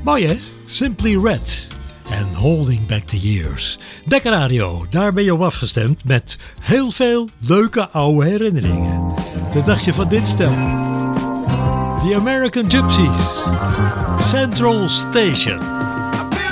Mooi hè? Simply Red en Holding Back the Years. Dekker Radio, daar ben je op afgestemd met heel veel leuke oude herinneringen. Wat dacht je van dit stel? The American Gypsies, Central Station.